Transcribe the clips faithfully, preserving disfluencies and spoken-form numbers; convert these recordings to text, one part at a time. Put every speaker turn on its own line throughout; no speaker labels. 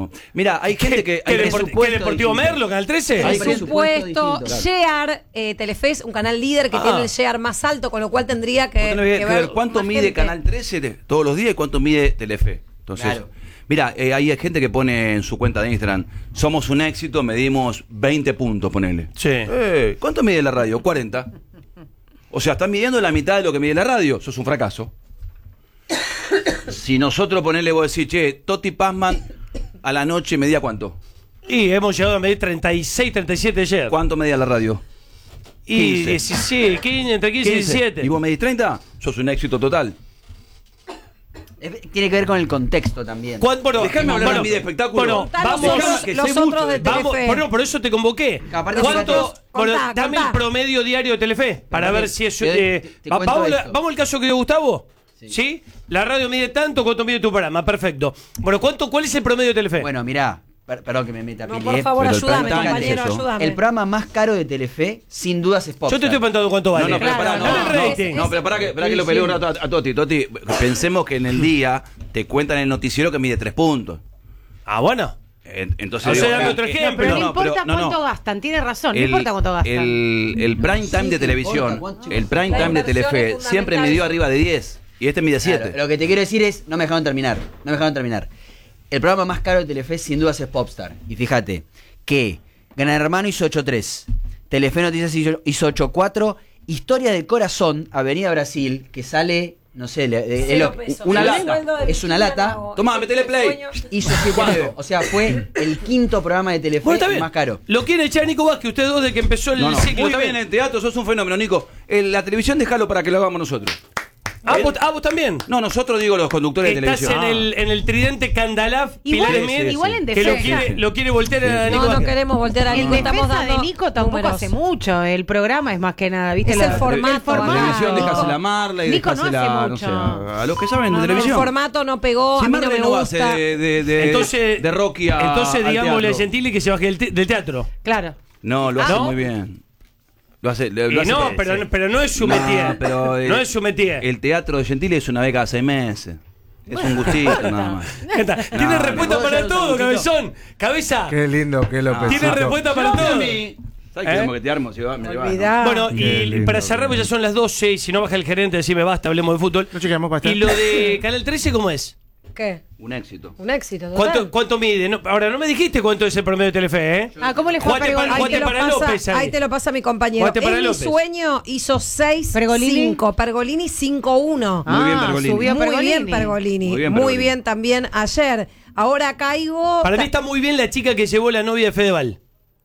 no. Mira, hay gente que.
¿Qué,
Hay
Deport- ¿qué Deportivo Merlo, Canal trece?
Hay
Presupuesto,
presupuesto
share, eh, Telefe es un canal líder que
Ah.
tiene el share más alto, con lo cual tendría que,
Vos tenés que
que
ver
ver
cuánto
más
mide
gente.
Canal trece de- todos los días y cuánto mide Telefe. Entonces,
Claro.
mira, eh, hay gente que pone en su cuenta de Instagram, somos un éxito, medimos veinte puntos, ponele.
Sí.
Eh, ¿Cuánto mide la radio? cuarenta. O sea, estás midiendo la mitad de lo que mide la radio. Sos un fracaso. Si nosotros ponele, vos decís, che, Toti Pazman a la noche medía cuánto.
Y hemos llegado a medir treinta y seis, treinta y siete ayer.
¿Cuánto medía la radio?
Y
quince.
diecisiete, quince, entre quince y diecisiete.
¿Y vos medís treinta? Sos un éxito total.
Es- Tiene que ver con el contexto también.
¿Cuán- bueno,
Dejame hablar
bueno,
a mí de espectáculo.
Bueno,
Contá los
vamos.
otros-
que
los
sé
otros
mucho
de
de-
Vamos,
Telefe.
bueno, por eso te convoqué.
Aparte,
¿Cuánto?
nosotros-
Bueno,
Contá,
dame
contá.
el promedio diario de Telefe para
Pero
ver
te-
si es.
te-
eh,
te- te
va-
cuento
vamos, la-
esto.
vamos al caso que dio Gustavo. ¿Sí?
Sí.
La radio mide tanto, ¿cuánto mide tu programa? Perfecto. Bueno, ¿cuánto, ¿cuál es el promedio de Telefe?
Bueno, mirá, per- perdón que me meta
No,
pile,
por favor,
Pero el
ayúdame,
prime time
compañero,
es eso.
ayúdame.
El programa más caro de Telefe, sin dudas, es Popstar.
Yo te estoy preguntando cuánto vale.
No, no, pero
Claro,
pará,
no,
no,
Dame el
no,
rating.
no, pero pará que, pará que lo peleo un rato a, a Toti. Toti, pensemos que en el día te cuentan en el noticiero que mide tres puntos.
Ah, bueno.
En- Entonces,
O sea,
digo,
dame
eh,
otro
eh,
ejemplo.
Pero no,
no,
importa
pero- no, no.
cuánto gastan, tiene razón, no
El-
importa cuánto gastan.
El, el prime time
Sí,
de
que
televisión,
importa cuánto.
el prime
La
time de
inversión
Telefe
es
siempre
fundamental.
midió arriba de diez y este mide
Claro,
siete.
lo que te quiero decir es, no me dejaron terminar, no me dejaron terminar. El programa más caro de Telefe, sin dudas, es Popstar. Y fíjate que Gran Hermano hizo ocho tres, Telefe Noticias hizo, hizo ocho cuatro, Historia del Corazón, Avenida Brasil, que sale, no sé, le- de-
Cero
de lo-
pesos.
una
El
lata,
sueldo de
es una
Cristina
lata,
Lago.
Tomá, metele play.
Sueño.
hizo siete nueve. O sea, fue el quinto programa de Telefe
Bueno, está bien.
más caro.
Lo quiere echar Nico Vázquez, ustedes dos, de que empezó el
No, no,
ciclo.
muy
está
bien en el teatro, sos un fenómeno, Nico. En la televisión déjalo para que lo hagamos nosotros.
Ah, ¿vos, ah, vos también.
No, nosotros digo los conductores de
Estás
televisión.
en el, en el tridente Candalaf,
Igual,
Pilar
sí,
Smith,
sí.
igual en
que lo
defensa.
quiere, lo quiere voltear a Nico
No, no
Vázquez.
queremos voltear a
En
Nico, estamos
defensa de
dando
Nico tampoco
números.
hace mucho. El programa es más que nada, ¿viste?
Es
La-
el formato,
el formato.
La televisión,
Nico.
dejásela a Marla y
Nico no
dejásela,
hace
no sé,
mucho.
a los que saben
No,
de
no, el
televisión.
formato no pegó,
Si
a mí no
Marla
me
no hace
gusta.
de, de, de,
Entonces,
de Rocky a
entonces
al
digámosle a
teatro.
Gentili que se baje del, te- del teatro.
Claro.
No, lo
Ah,
hace
¿no?
muy bien. Lo hace, lo
Y
hace
no,
sí,
pero,
sí.
pero no es su
No,
métier.
pero, eh,
no es su métier.
El teatro de Gentili es una vez cada seis meses. Es un gustito nada más.
Tiene
No,
respuesta
no,
para
no,
todo,
no,
cabezón. Cabeza.
Qué lindo, qué Lópezito.
Tiene respuesta para todo.
¿Sabes
¿Eh?
que tenemos que te armo? Si va, me va, ¿no?
Olvidá.
Bueno,
Qué
y
lindo,
para
qué
cerrar, pues ya son las doce y si no baja el gerente, decime basta, hablemos de fútbol.
No chequeamos para
Y lo de Canal trece, ¿cómo es?
¿Qué?
Un éxito.
Un éxito, total.
¿Cuánto, cuánto mide? No, ahora, no me dijiste cuánto es el promedio de Telefe, ¿eh?
Ah, ¿cómo le fue a
Jugate para-
Pergolini?
Ahí
jugate
te, lo
para
pasa,
López ahí.
ahí te lo pasa mi compañero.
Jugate para
En mi
López.
sueño hizo seis
¿Pergolini?
cinco. Pergolini cinco uno.
Muy bien,
Ah,
Pergolini.
subió
Muy
Pergolini.
bien Pergolini.
Muy
Muy
bien,
bien,
Pergolini.
también ayer. Ahora caigo.
Para mí está muy bien la chica que llevó la novia de Fedeval.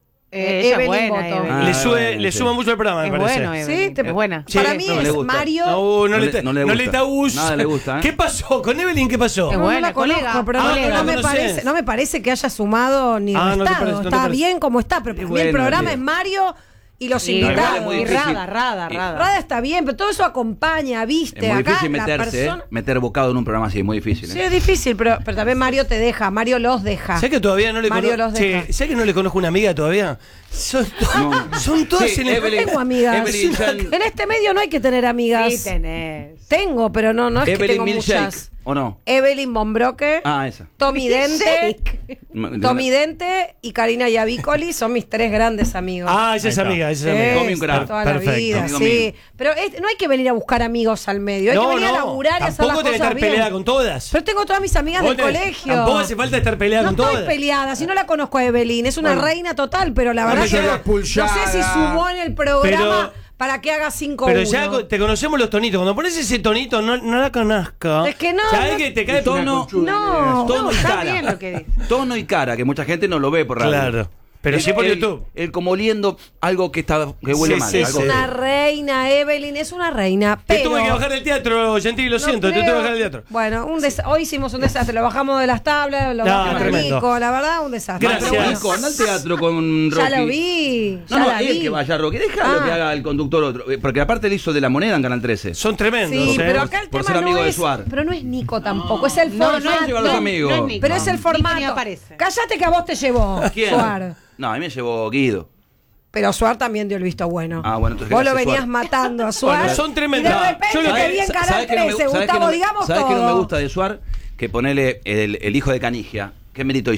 Eh, ella es
Evelyn
buena,
Boto.
Evelyn.
Ah,
le sube,
bueno,
le
sí.
suma mucho el programa, me
Es
parece.
bueno, Evelyn.
Sí, te-
es buena.
Sí,
Para mí
no me
es
gusta.
Mario.
No, no,
No
le,
le- no le
no
gusta.
le está us.
Nada le gusta, ¿eh?
¿Qué pasó? ¿Con Evelyn qué pasó?
Es
No,
buena,
no la conozco,
colega.
pero
Ah,
no,
no la
no me
conocés.
parece, no me parece que haya sumado ni
Ah, no te
restado.
parece, no te
está
parece.
bien como está, pero para mí el
bueno,
programa
sí.
es Mario y los
Y,
igual es
invitados.
muy
y
difícil.
Rada, Rada,
Y-
Rada.
Rada está bien, pero todo eso acompaña, viste.
Es muy
Acá
difícil
la
meterse,
persona.
¿eh? Meter bocado en un programa así, es muy difícil. ¿eh?
Sí, es difícil, pero, pero también Mario te deja, Mario los deja.
¿Sabes que todavía no le
Mario
conozco?
los deja.
¿Sabes que no le conozco una amiga todavía? Son, to-
No.
son todas
Sí,
en el.
Evelyn-
No tengo amigas.
Evelyn Chan-
En este medio no hay que tener amigas.
Sí tenés.
Tengo, pero no, no es que
Evelyn
tengo
Milkshake,
muchas.
¿o no?
Evelyn Bombroque,
Ah, esa.
Tommy Dente,
M-
Tommy Dente y Karina Yavicoli son mis tres grandes amigos.
Ah, esa es
Ahí está.
amiga, esa
Sí,
es amiga.
Tommy un crack.
toda la
Perfecto.
vida,
Amigo
sí.
mío.
Pero es- no hay que venir a buscar amigos al medio, hay que
No,
venir a
no.
laburar y hacer las
Tampoco tenés que
cosas
estar
bien.
peleada con todas.
Pero tengo todas mis amigas
Vos
del
tenés-
colegio.
Tampoco hace falta estar peleada
No
con
estoy
todas.
peleada, si no la conozco a Evelyn, es una
Bueno.
reina total, pero la
Ahora
verdad
llegó
que no,
expulsada.
no sé si sumó en el programa
Pero-
para que haga cinco
Pero
uno.
ya co- te conocemos los tonitos. Cuando pones ese tonito, no, no la conozco.
Es que no,
¿Sabes
no-
que te cae
Tono,
No,
tono
no,
y
está
cara.
bien lo que dice.
Tono y cara, que mucha gente no lo ve por radio.
Claro. Pero sí por
Él-
YouTube.
Él como oliendo algo que está que huele
Sí,
mal.
sí,
algo-
Es una reina, Evelyn, es una reina.
Te
Pero
tuve que bajar el teatro, Gentili, lo
no
siento, te tuve que
creo-
bajar el teatro.
Bueno, un des- hoy hicimos un desastre, lo bajamos de las tablas, lo
No,
bajamos al
tremendo.
Nico, la verdad, un desastre.
Gracias.
Pero
Nico, anda al teatro con Rocky.
Ya lo vi,
No,
ya
no,
la
él
vi.
que vaya Rocky. Déjalo
Ah.
que haga el conductor otro. Eh, Porque aparte él hizo de la moneda en Canal trece.
Son tremendos.
Sí,
¿eh?
pero acá el
por
tema
ser amigo
no
de
es,
Suar.
pero no es Nico tampoco, es el
No,
formato.
no, lleva a los amigos.
No es Nico.
Pero es el
Nico ni
formato.
aparece.
Cállate que a vos te llevó,
¿Quién?
Suar.
No, a mí me llevó Guido.
Pero Suar también dio el visto bueno.
Ah, bueno, entonces
Vos lo
gracias,
venías
Suar.
matando a Suar.
Bueno, son tremendos.
Y de
No,
repente
yo lo
te
que-
vi en Canal
¿Sabes qué no me-
trece,
sabes qué
Gustavo,
no me-
digamos
¿sabes
todo.
qué no me gusta de Suar? Que ponele el, el hijo de Canigia. ¿Qué mérito